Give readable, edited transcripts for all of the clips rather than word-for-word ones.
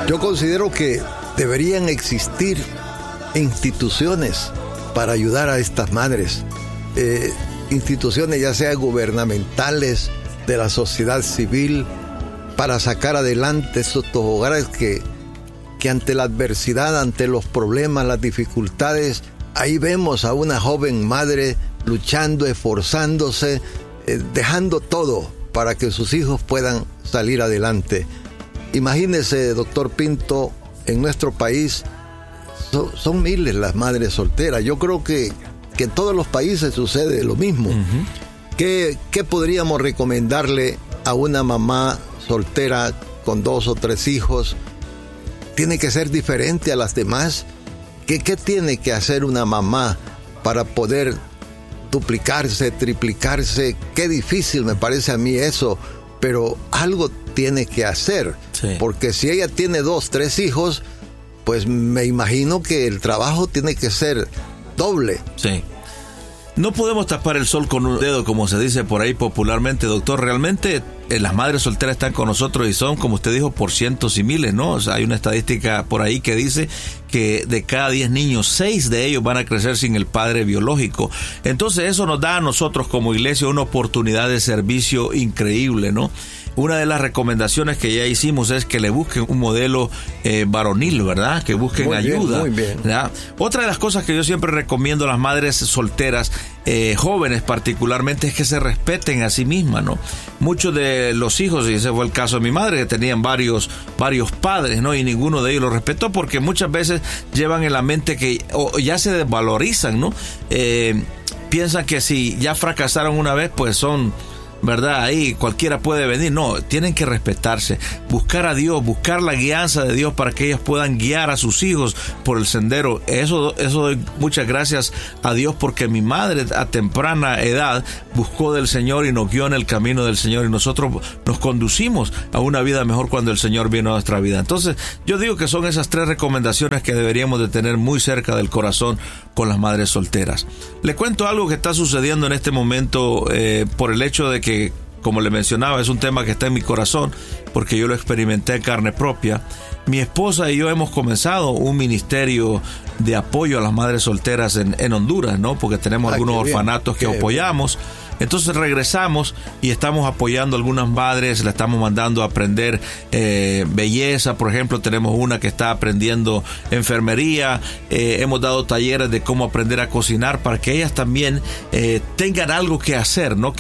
Yo considero que deberían existir instituciones para ayudar a estas madres. Instituciones ya sea gubernamentales, de la sociedad civil, para sacar adelante estos hogares que ante la adversidad, ante los problemas, las dificultades, ahí vemos a una joven madre luchando, esforzándose, dejando todo para que sus hijos puedan salir adelante. Imagínese, doctor Pinto, en nuestro país son miles las madres solteras. Yo creo que en todos los países sucede lo mismo. Uh-huh. ¿Qué podríamos recomendarle a una mamá soltera con 2 o 3 hijos? ¿Tiene que ser diferente a las demás? ¿Qué tiene que hacer una mamá para poder duplicarse, triplicarse? Qué difícil me parece a mí eso, pero algo tiene que hacer. Sí. Porque si ella tiene 2, 3 hijos, pues me imagino que el trabajo tiene que ser doble. Sí. No podemos tapar el sol con un dedo, como se dice por ahí popularmente, doctor. Realmente las madres solteras están con nosotros y son, como usted dijo, por cientos y miles, ¿no? O sea, hay una estadística por ahí que dice que de cada 10 niños, 6 de ellos van a crecer sin el padre biológico. Entonces eso nos da a nosotros como iglesia una oportunidad de servicio increíble, ¿no? Una de las recomendaciones que ya hicimos es que le busquen un modelo varonil, ¿verdad? Que busquen muy ayuda. Bien, muy bien. ¿Verdad? Otra de las cosas que yo siempre recomiendo a las madres solteras, jóvenes particularmente, es que se respeten a sí mismas, ¿no? Muchos de los hijos, y ese fue el caso de mi madre, que tenían varios padres, ¿no? Y ninguno de ellos lo respetó, porque muchas veces llevan en la mente que ya se desvalorizan, ¿no? Piensan que si ya fracasaron una vez, pues son... ¿verdad? Ahí cualquiera puede venir. No, tienen que respetarse, buscar a Dios, buscar la guianza de Dios para que ellas puedan guiar a sus hijos por el sendero. Eso doy muchas gracias a Dios, porque mi madre a temprana edad buscó del Señor y nos guió en el camino del Señor, y nosotros nos conducimos a una vida mejor cuando el Señor vino a nuestra vida. Entonces yo digo que son esas 3 recomendaciones que deberíamos de tener muy cerca del corazón con las madres solteras. Le cuento algo que está sucediendo en este momento, por el hecho de que, como le mencionaba, es un tema que está en mi corazón porque yo lo experimenté en carne propia. Mi esposa y yo hemos comenzado un ministerio de apoyo a las madres solteras en Honduras, ¿no? Porque tenemos algunos orfanatos que apoyamos. Entonces regresamos y estamos apoyando a algunas madres, la estamos mandando a aprender belleza. Por ejemplo, tenemos una que está aprendiendo enfermería. Hemos dado talleres de cómo aprender a cocinar para que ellas también tengan algo que hacer, ¿no?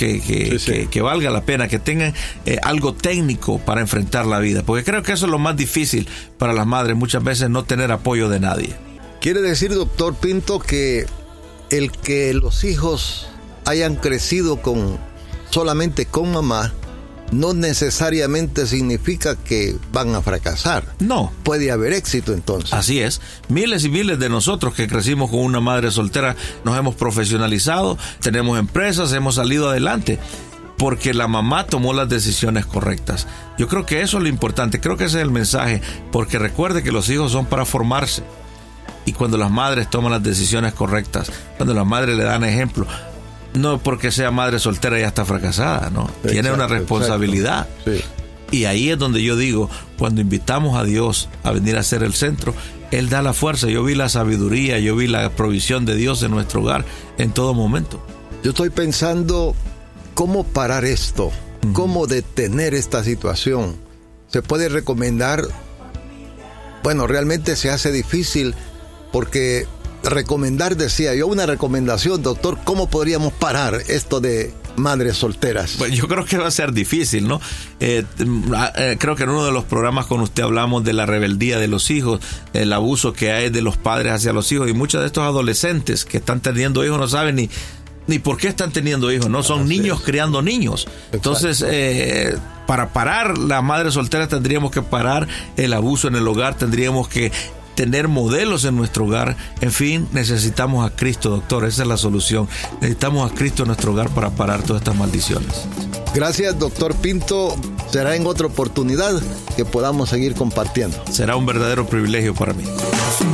Que valga la pena, que tengan algo técnico para enfrentar la vida. Porque creo que eso es lo más difícil para las madres, muchas veces no tener apoyo de nadie. Quiere decir, doctor Pinto, que el que los hijos hayan crecido solamente con mamá no necesariamente significa que van a fracasar. No. Puede haber éxito entonces. Así es. Miles y miles de nosotros que crecimos con una madre soltera nos hemos profesionalizado, tenemos empresas, hemos salido adelante porque la mamá tomó las decisiones correctas. Yo creo que eso es lo importante, creo que ese es el mensaje, porque recuerde que los hijos son para formarse. Y cuando las madres toman las decisiones correctas, cuando las madres le dan ejemplo, no porque sea madre soltera ya está fracasada, ¿no? Exacto, tiene una responsabilidad. Sí. Y ahí es donde yo digo, cuando invitamos a Dios a venir a ser el centro, Él da la fuerza. Yo vi la sabiduría, yo vi la provisión de Dios en nuestro hogar en todo momento. Yo estoy pensando cómo parar esto, cómo detener esta situación. Se puede recomendar, bueno, realmente se hace difícil porque recomendar, decía yo, una recomendación, doctor, ¿cómo podríamos parar esto de madres solteras? Pues yo creo que va a ser difícil, ¿no? Creo que en uno de los programas con usted hablamos de la rebeldía de los hijos, el abuso que hay de los padres hacia los hijos, y muchos de estos adolescentes que están teniendo hijos no saben ni por qué están teniendo hijos, ¿no? Son niños criando niños. Entonces, para parar las madres solteras tendríamos que parar el abuso en el hogar, tendríamos que tener modelos en nuestro hogar. En fin, necesitamos a Cristo, doctor, esa es la solución. Necesitamos a Cristo en nuestro hogar para parar todas estas maldiciones. Gracias, doctor Pinto. Será en otra oportunidad que podamos seguir compartiendo. Será un verdadero privilegio para mí.